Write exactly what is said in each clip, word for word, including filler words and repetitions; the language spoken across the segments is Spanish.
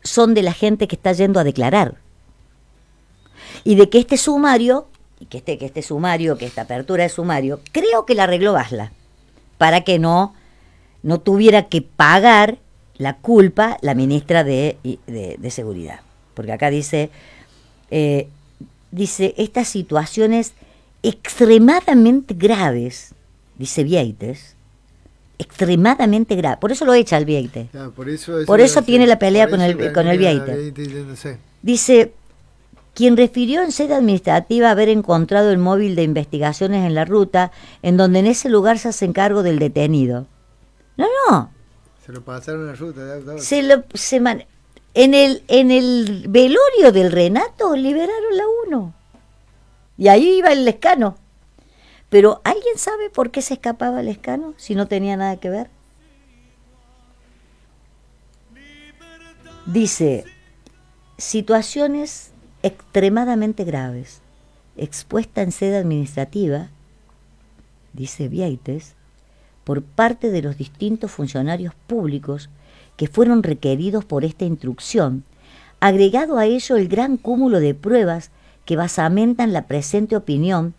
son de la gente que está yendo a declarar. Y de que este sumario, que este, que este sumario, que esta apertura de sumario, creo que la arregló Basla, para que no, no tuviera que pagar la culpa la ministra de, de, de Seguridad. Porque acá dice, eh, dice, estas situaciones extremadamente graves, dice Vieites, extremadamente graves, por eso lo echa el Vieites. Ah, por eso, por eso tiene la pelea con el, con el Vieites. No sé. Dice, quien refirió en sede administrativa haber encontrado el móvil de investigaciones en la ruta, en donde en ese lugar se hacen cargo del detenido. No, no. Se lo pasaron a la ruta. De auto. Se lo, se man... en, el, en el velorio del Renato liberaron la uno. Y ahí iba el Lescano. Pero ¿alguien sabe por qué se escapaba el Lescano si no tenía nada que ver? Dice, situaciones extremadamente graves, expuesta en sede administrativa, dice Vieites, por parte de los distintos funcionarios públicos que fueron requeridos por esta instrucción, agregado a ello el gran cúmulo de pruebas que basamentan la presente opinión,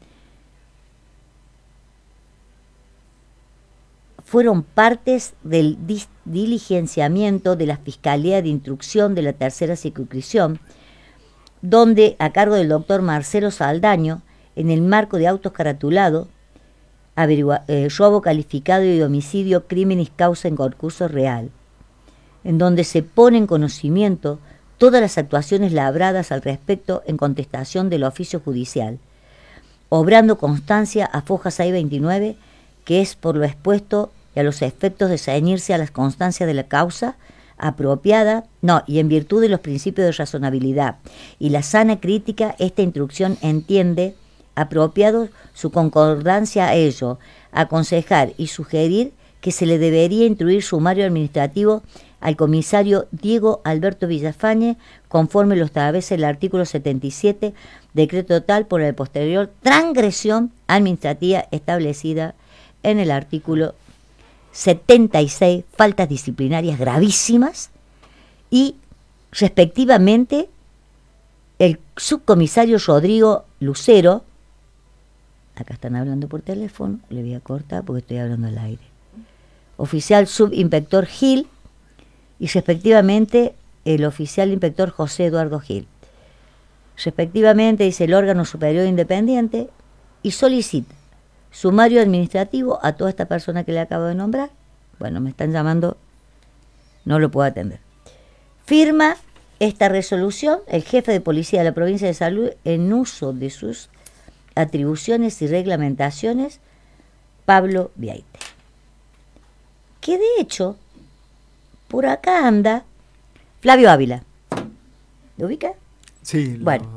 fueron partes del diligenciamiento de la Fiscalía de Instrucción de la Tercera Circunscripción, donde, a cargo del doctor Marcelo Saldaño, en el marco de autos caratulados, averigua, eh, robo calificado y homicidio, crímenes causa en concurso real, en donde se pone en conocimiento todas las actuaciones labradas al respecto en contestación del oficio judicial, obrando constancia a foja seiscientos veintinueve, que es por lo expuesto y a los efectos de ceñirse a las constancias de la causa, apropiada, no, y en virtud de los principios de razonabilidad y la sana crítica, esta instrucción entiende apropiado su concordancia a ello, aconsejar y sugerir que se le debería instruir sumario administrativo al comisario Diego Alberto Villafañe, conforme lo establece el artículo setenta y siete, decreto tal por la posterior transgresión administrativa establecida en el artículo setenta y seis, faltas disciplinarias gravísimas, y respectivamente el subcomisario Rodrigo Lucero, acá están hablando por teléfono, le voy a cortar porque estoy hablando al aire, oficial subinspector Gil, y respectivamente el oficial inspector José Eduardo Gil. Respectivamente, dice el órgano superior independiente, y solicita sumario administrativo a toda esta persona que le acabo de nombrar. Bueno, me están llamando, no lo puedo atender. Firma esta resolución el jefe de policía de la provincia de Salud en uso de sus atribuciones y reglamentaciones, Pablo Vieites. Que de hecho, por acá anda Flavio Ávila. ¿Lo ubica? Sí. Lo... Bueno,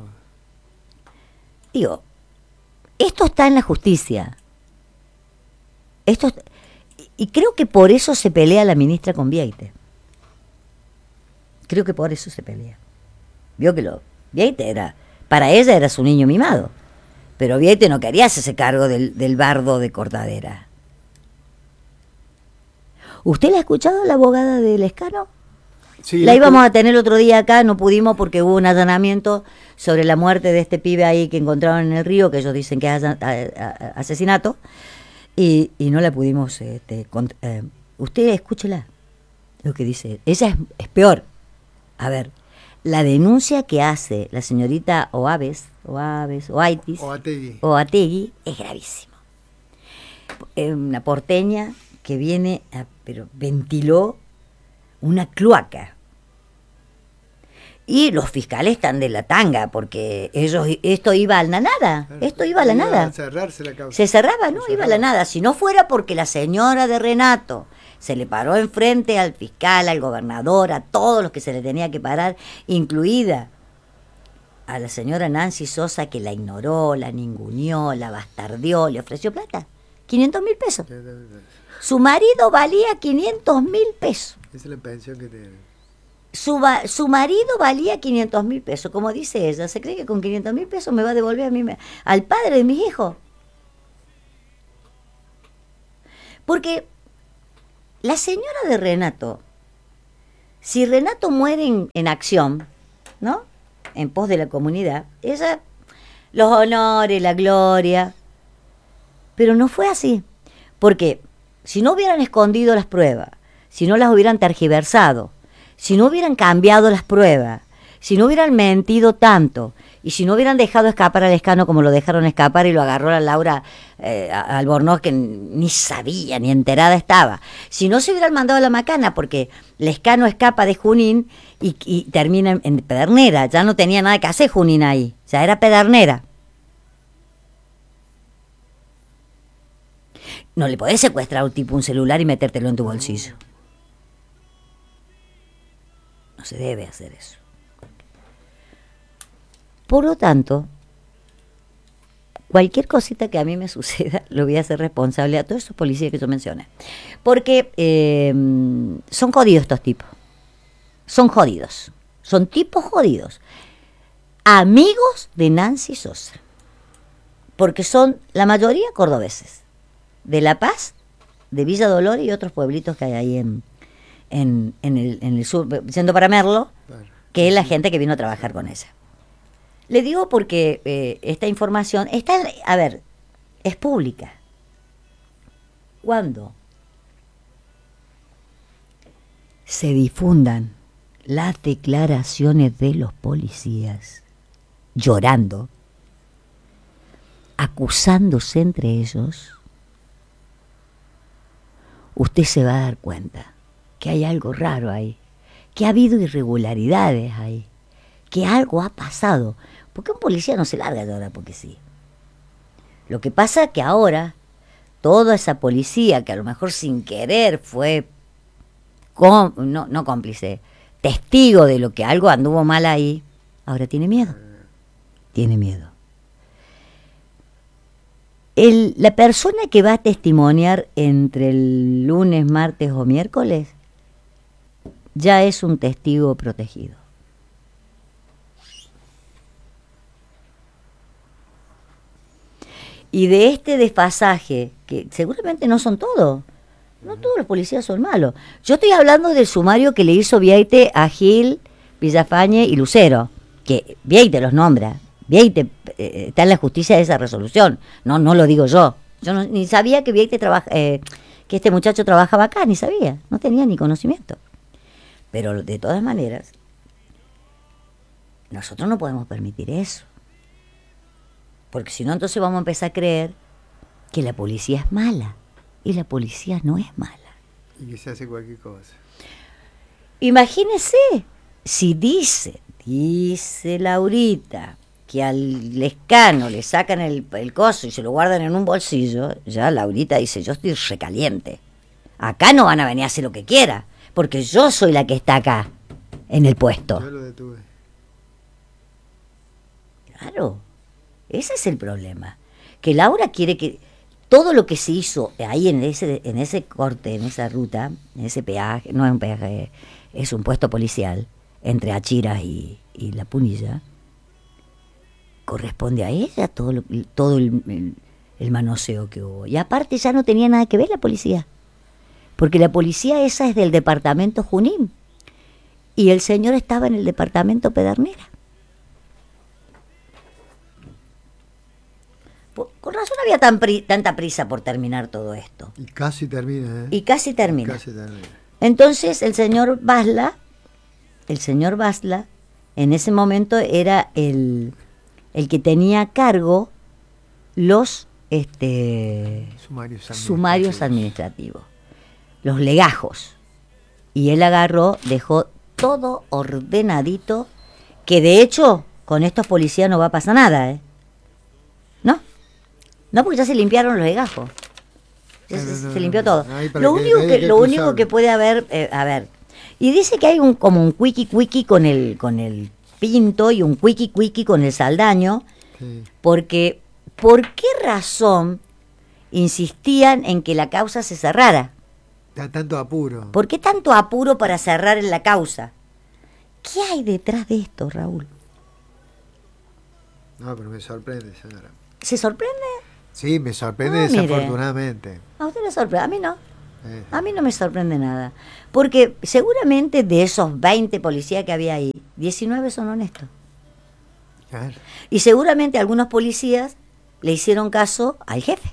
digo, esto está en la justicia. Esto, y creo que por eso se pelea la ministra con Vieites. Creo que por eso se pelea. Vio que lo Vieites era, para ella era su niño mimado, pero Vieites no quería hacerse cargo del, del bardo de Cortadera. ¿Usted la ha escuchado, la abogada de Lescano? Sí, la íbamos a tener el otro día acá, no pudimos porque hubo un allanamiento sobre la muerte de este pibe ahí que encontraron en el río, que ellos dicen que es asesinato, y, y no la pudimos... Este, cont- eh, usted escúchela, lo que dice. Ella es, es peor. A ver, la denuncia que hace la señorita Oaves, Oaves, Oaitis, Oategui. Oategui, es gravísimo. Eh, una porteña que viene, a, pero ventiló una cloaca. Y los fiscales están de la tanga, porque ellos, esto iba a la nada, esto iba a la Iba nada. a cerrarse la causa. Se cerraba, ¿no? Se Iba a cerraba. la nada. Si no fuera porque la señora de Renato se le paró enfrente al fiscal, al gobernador, a todos los que se le tenía que parar, incluida a la señora Nancy Sosa, que la ignoró, la ninguneó, la bastardeó, le ofreció plata, quinientos mil pesos. Su marido valía quinientos mil pesos. Esa es la pensión que te... Su, va, su marido valía quinientos mil pesos, como dice ella. ¿Se cree que con quinientos mil pesos me va a devolver a mí, al padre de mis hijos? Porque la señora de Renato Si Renato muere en, en acción, ¿no? En pos de la comunidad, ella, los honores, la gloria. Pero no fue así. Porque si no hubieran escondido las pruebas, si no las hubieran tergiversado, si no hubieran cambiado las pruebas, si no hubieran mentido tanto, y si no hubieran dejado escapar a Lescano como lo dejaron escapar y lo agarró la Laura eh, Albornoz, que ni sabía, ni enterada estaba, si no se hubieran mandado a la macana, porque Lescano escapa de Junín y, y termina en, en Pedernera, ya no tenía nada que hacer Junín ahí, ya era Pedernera. No le podés secuestrar a un tipo un celular y metértelo en tu bolsillo. No se debe hacer eso. Por lo tanto, cualquier cosita que a mí me suceda, lo voy a hacer responsable a todos esos policías que yo mencioné. Porque eh, son jodidos estos tipos. Son jodidos. Son tipos jodidos. Amigos de Nancy Sosa. Porque son la mayoría cordobeses. De La Paz, de Villa Dolores y otros pueblitos que hay ahí en, en, en, el, en el sur, yendo para Merlo, que es la gente que vino a trabajar con ella. Le digo porque eh, esta información está, a ver, es pública. Cuando se difundan las declaraciones de los policías llorando, acusándose entre ellos, usted se va a dar cuenta que hay algo raro ahí, que ha habido irregularidades ahí, que algo ha pasado. Porque un policía no se larga de ahora porque sí. Lo que pasa es que ahora toda esa policía que a lo mejor sin querer fue com, no, no cómplice, testigo de lo que algo anduvo mal ahí, ahora tiene miedo. Tiene miedo. El, la persona que va a testimoniar entre el lunes, martes o miércoles ya es un testigo protegido. Y de este desfasaje, que seguramente no son todos, no todos los policías son malos. Yo estoy hablando del sumario que le hizo Vieite a Gil, Villafañe y Lucero, que Vieite los nombra. Vieite eh, está en la justicia de esa resolución. No, no lo digo yo. Yo no, ni sabía que Vieite trabaja, eh, que este muchacho trabajaba acá, ni sabía, no tenía ni conocimiento. Pero de todas maneras, nosotros no podemos permitir eso. Porque si no, entonces vamos a empezar a creer que la policía es mala. Y la policía no es mala. Y que se hace cualquier cosa. Imagínese, si dice, dice Laurita, que al Lescano le sacan el, el coso y se lo guardan en un bolsillo, ya Laurita dice, yo estoy recaliente. Acá no van a venir a hacer lo que quiera, porque yo soy la que está acá, en el puesto. Yo lo detuve. Claro. Ese es el problema, que Laura quiere que todo lo que se hizo ahí en ese en ese corte, en esa ruta, en ese peaje, no es un peaje, es un puesto policial entre Achiras y, y La Punilla, corresponde a ella todo, lo, todo el, el, el manoseo que hubo. Y aparte ya no tenía nada que ver la policía, porque la policía esa es del departamento Junín y el señor estaba en el departamento Pedernera. Con razón había tan pri, tanta prisa por terminar todo esto. Y casi termina, ¿eh? Y casi termina. Y casi termina. Entonces el señor Basla, el señor Basla, en ese momento era el, el que tenía a cargo los este, sumarios administrativos. sumarios administrativos, los legajos. Y él agarró, dejó todo ordenadito, que de hecho con estos policías no va a pasar nada, ¿eh? ¿No? No, porque ya se limpiaron los legajos. Ya no, se, no, se limpió todo. No, lo único que, que lo único que puede haber, eh, a ver, y dice que hay un como un quickie quickie con el con el Pinto y un quickie quickie con el Saldaño, sí. Porque ¿por qué razón insistían en que la causa se cerrara? Da tanto apuro. ¿Por qué tanto apuro para cerrar en la causa? ¿Qué hay detrás de esto, Raúl? No, pero me sorprende, señora. ¿Se sorprende? Sí, me sorprende ah, desafortunadamente. A usted le sorprende, a mí no. Eh, A mí no me sorprende nada. Porque seguramente de esos veinte policías que había ahí, diecinueve son honestos. claro. Y seguramente algunos policías le hicieron caso al jefe.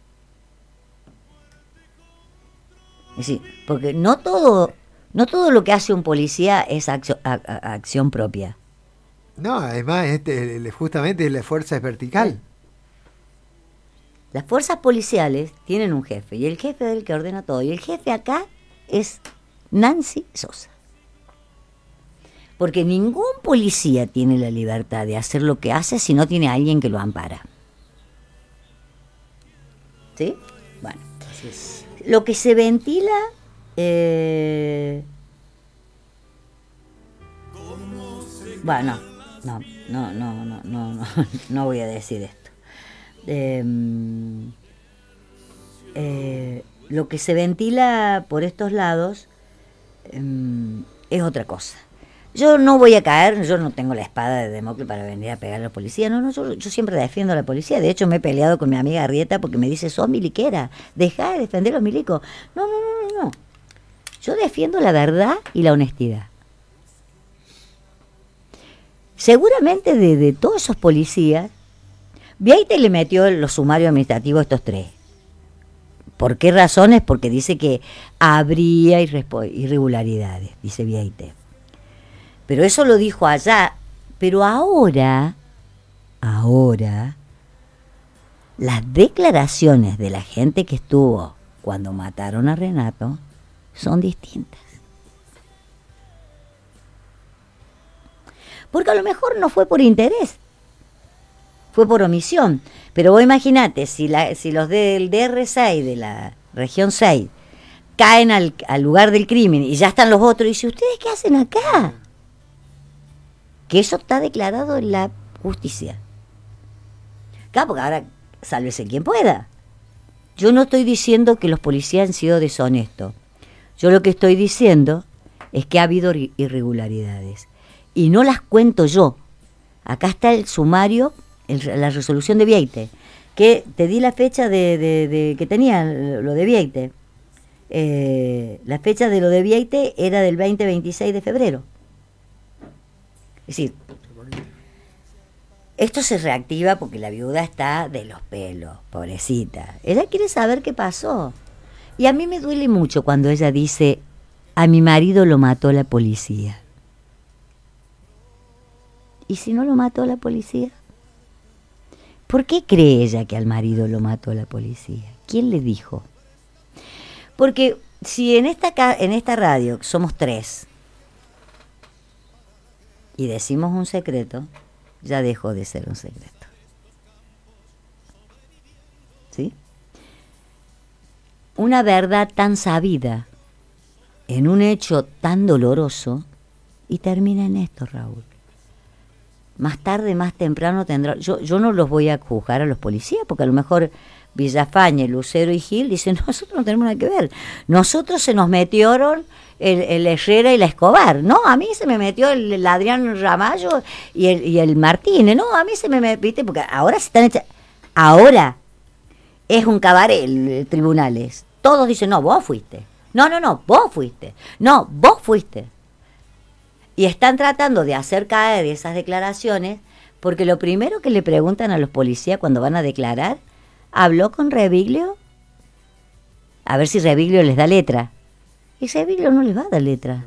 Es decir, porque no todo, no todo lo que hace un policía es accio- a- a- acción propia. No, además, este, el- justamente la fuerza es vertical. Las fuerzas policiales tienen un jefe y el jefe es el que ordena todo. Y el jefe acá es Nancy Sosa. Porque ningún policía tiene la libertad de hacer lo que hace si no tiene alguien que lo ampara. ¿Sí? Bueno. Así es. Lo que se ventila... eh, bueno, no, no, no, no, no, no, no voy a decir esto. Eh, eh, lo que se ventila por estos lados eh, es otra cosa. Yo no voy a caer, yo no tengo la espada de Damocles para venir a pegar a la policía, no, no, yo, yo siempre defiendo a la policía, de hecho me he peleado con mi amiga Arrieta porque me dice, sos miliquera, dejá de defender a los milicos. No, no, no, no, no, yo defiendo la verdad y la honestidad. Seguramente de, de todos esos policías, Vieite le metió los sumarios administrativos a estos tres. ¿Por qué razones? Porque dice que habría irrespo- irregularidades, dice Vieite. Pero eso lo dijo allá. Pero ahora, ahora, las declaraciones de la gente que estuvo cuando mataron a Renato son distintas. Porque a lo mejor no fue por interés, fue por omisión. Pero vos imaginate, si, la, si los del D R seis, de la región seis, caen al, al lugar del crimen y ya están los otros, y dice, ¿ustedes qué hacen acá? Que eso está declarado en la justicia. Claro, porque ahora sálvese quien pueda. Yo no estoy diciendo que los policías han sido deshonestos. Yo lo que estoy diciendo es que ha habido irregularidades. Y no las cuento yo. Acá está el sumario, el, la resolución de Vieite, que te di la fecha de, de, de que tenía lo de Vieite. Eh, la fecha de lo de Vieite era del veinte veintiséis de febrero. Es decir, esto se reactiva porque la viuda está de los pelos, pobrecita. Ella quiere saber qué pasó. Y a mí me duele mucho cuando ella dice, a mi marido lo mató la policía. ¿Y si no lo mató la policía? ¿Por qué cree ella que al marido lo mató la policía? ¿Quién le dijo? Porque si en esta, en esta radio somos tres y decimos un secreto, ya dejó de ser un secreto. ¿Sí? Una verdad tan sabida en un hecho tan doloroso y termina en esto, Raúl. Más tarde, más temprano tendrá... Yo, yo no los voy a juzgar a los policías, porque a lo mejor Villafañe, Lucero y Gil dicen, nosotros no tenemos nada que ver. Nosotros se nos metieron el, el Herrera y la Escobar. No, a mí se me metió el, el Adrián Ramallo y el, y el Martínez. No, a mí se me metió, ¿viste? Porque ahora se están echando... Ahora es un cabaret el, el tribunales. Todos dicen, no, vos fuiste. No, no, no, vos fuiste. No, vos fuiste. Y están tratando de hacer caer esas declaraciones porque lo primero que le preguntan a los policías cuando van a declarar, ¿habló con Reviglio? A ver si Reviglio les da letra. Y Reviglio no les va a dar letra.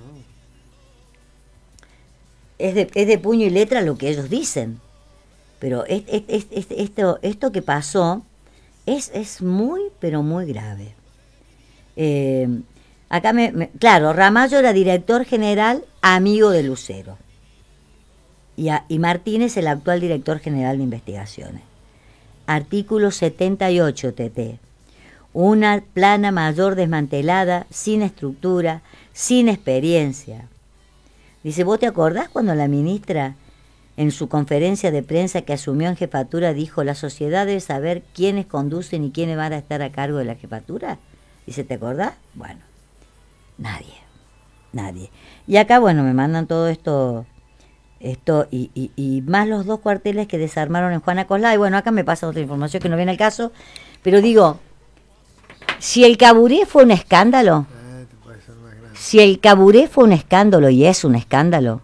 Es de, es de puño y letra lo que ellos dicen. Pero es, es, es, es, esto, esto que pasó es, es muy, pero muy grave. Eh, acá me, me... Claro, Ramallo era director general amigo de Lucero. Y, a, y Martínez el actual director general de investigaciones. Artículo setenta y ocho T T. Una plana mayor desmantelada, sin estructura, sin experiencia. Dice, ¿vos te acordás cuando la ministra en su conferencia de prensa que asumió en jefatura dijo, la sociedad debe saber quiénes conducen y quiénes van a estar a cargo de la jefatura? Dice, ¿te acordás? Bueno, nadie, nadie. Y acá, bueno, me mandan todo esto, esto y, y, y más los dos cuarteles que desarmaron en Juana Coslada. Y bueno, acá me pasa otra información que no viene al caso, pero digo, Si el Caburé fue un escándalo, Ah, este puede ser más grande. si el Caburé fue un escándalo y es un escándalo,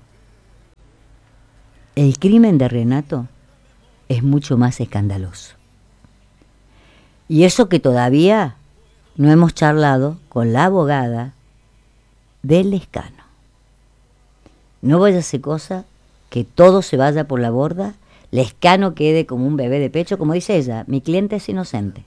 el crimen de Renato es mucho más escandaloso. Y eso que todavía no hemos charlado con la abogada del Lescano. No vaya a ser cosa que todo se vaya por la borda, Lescano quede como un bebé de pecho, como dice ella, mi cliente es inocente.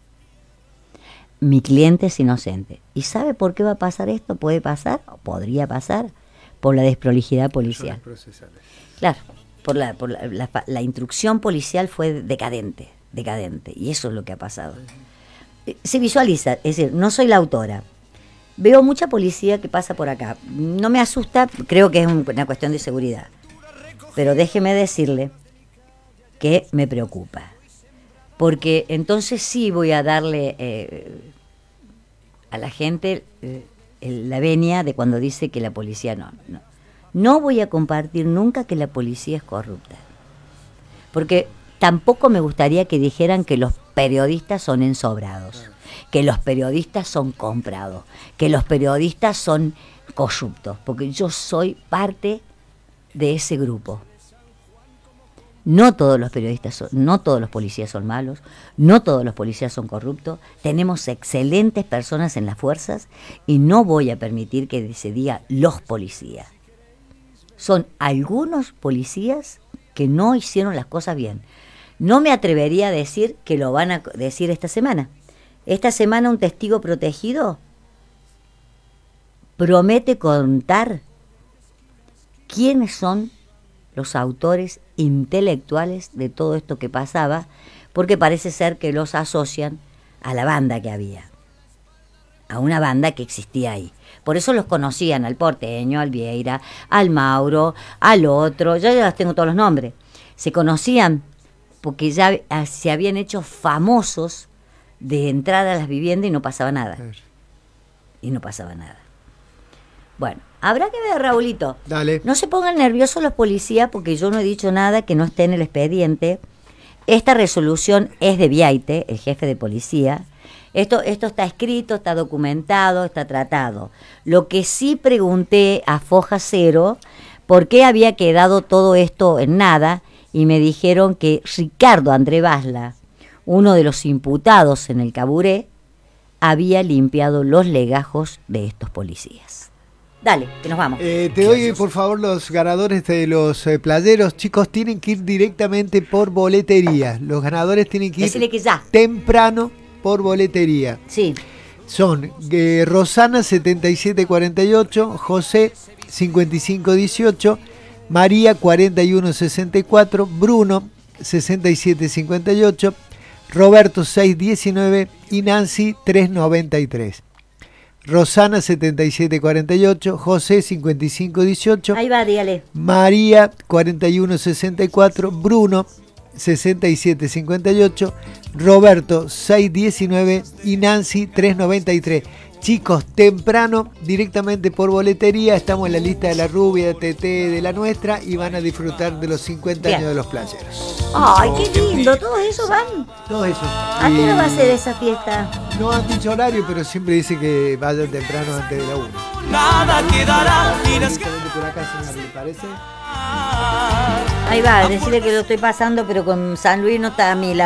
Mi cliente es inocente. ¿Y sabe por qué va a pasar esto? Puede pasar, o podría pasar, por la desprolijidad policial. Razones procesales. Claro, por la, por la, la, la instrucción policial fue decadente, decadente, y eso es lo que ha pasado. Se visualiza, es decir, no soy la autora. Veo mucha policía que pasa por acá. No me asusta, creo que es un, una cuestión de seguridad. Pero déjeme decirle que me preocupa. Porque entonces sí voy a darle eh, a la gente eh, la venia de cuando dice que la policía no, no. No voy a compartir nunca que la policía es corrupta. Porque tampoco me gustaría que dijeran que los periodistas son ensobrados, que los periodistas son comprados, que los periodistas son corruptos, porque yo soy parte de ese grupo. No todos los periodistas son, no todos los policías son malos, no todos los policías son corruptos, tenemos excelentes personas en las fuerzas y no voy a permitir que se diga los policías. Son algunos policías que no hicieron las cosas bien. No me atrevería a decir que lo van a decir esta semana. Esta semana un testigo protegido promete contar quiénes son los autores intelectuales de todo esto que pasaba, porque parece ser que los asocian a la banda que había, a una banda que existía ahí. Por eso los conocían, al Porteño, al Vieira, al Mauro, al otro, yo ya los tengo todos los nombres. Se conocían porque ya se habían hecho famosos de entrar a las viviendas y no pasaba nada. Y no pasaba nada. Bueno, habrá que ver, Raulito. Dale. No se pongan nerviosos los policías porque yo no he dicho nada que no esté en el expediente. Esta resolución es de Viaite, el jefe de policía. Esto, esto está escrito, está documentado, está tratado. Lo que sí pregunté a Foja Cero, ¿por qué había quedado todo esto en nada? Y me dijeron que Ricardo André Basla, uno de los imputados en el Caburé, había limpiado los legajos de estos policías. Dale, que nos vamos. Eh, te doy por favor los ganadores de los eh, playeros. Chicos, tienen que ir directamente por boletería. Los ganadores tienen que ir Decirle que ya. temprano por boletería. Sí. Son eh, Rosana setenta y siete cuarenta y ocho, José cincuenta y cinco dieciocho, María cuarenta y uno sesenta y cuatro, Bruno sesenta y siete cincuenta y ocho, Roberto seis diecinueve y Nancy tres noventa y tres. Rosana setenta y siete cuarenta y ocho, José cincuenta y cinco dieciocho, Ahí va, dígale. María cuarenta y uno sesenta y cuatro, Bruno sesenta y siete cincuenta y ocho, Roberto seis diecinueve y Nancy tres noventa y tres. Chicos, temprano, directamente por boletería, estamos en la lista de la rubia, de T T, de la nuestra, y van a disfrutar de los cincuenta Bien. años de los playeros. Ay, qué lindo, todos esos van. Todo eso. ¿A qué hora va a ser esa fiesta? No han dicho horario, pero siempre dice que vayan temprano antes de la una. Nada quedará Directamente por acá, señor, ¿le parece? Ahí va, decirle que lo estoy pasando, pero con San Luis no está a mi lado.